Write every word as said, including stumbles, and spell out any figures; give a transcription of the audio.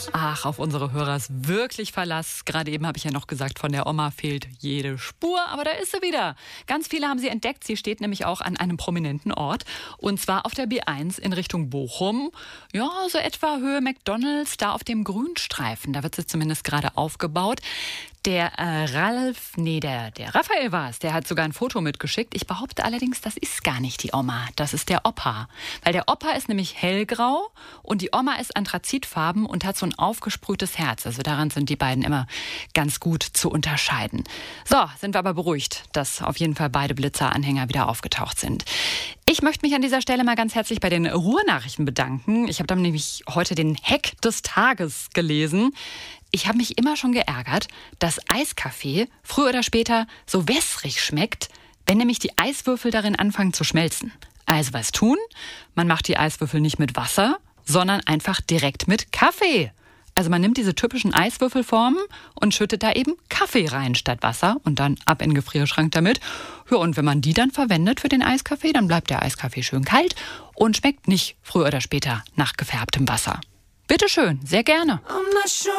Ach, auf unsere Hörer ist wirklich Verlass. Gerade eben habe ich ja noch gesagt, von der Oma fehlt jede Spur, aber da ist sie wieder. Ganz viele haben sie entdeckt. Sie steht nämlich auch an einem prominenten Ort und zwar auf der B eins in Richtung Bochum. Ja, so etwa Höhe McDonald's, da auf dem Grünstreifen. Da wird sie zumindest gerade aufgebaut. Der äh, Ralf, nee, der, der Raphael war es, der hat sogar ein Foto mitgeschickt. Ich behaupte allerdings, das ist gar nicht die Oma, das ist der Opa. Weil der Opa ist nämlich hellgrau und die Oma ist anthrazitfarben und hat so ein aufgesprühtes Herz. Also daran sind die beiden immer ganz gut zu unterscheiden. So, sind wir aber beruhigt, dass auf jeden Fall beide Blitzer-Anhänger wieder aufgetaucht sind. Ich möchte mich an dieser Stelle mal ganz herzlich bei den Ruhrnachrichten bedanken. Ich habe dann nämlich heute den Hack des Tages gelesen. Ich habe mich immer schon geärgert, dass Eiskaffee früher oder später so wässrig schmeckt, wenn nämlich die Eiswürfel darin anfangen zu schmelzen. Also was tun? Man macht die Eiswürfel nicht mit Wasser, sondern einfach direkt mit Kaffee. Also man nimmt diese typischen Eiswürfelformen und schüttet da eben Kaffee rein statt Wasser und dann ab in den Gefrierschrank damit. Ja, und wenn man die dann verwendet für den Eiskaffee, dann bleibt der Eiskaffee schön kalt und schmeckt nicht früher oder später nach gefärbtem Wasser. Bitteschön, sehr gerne.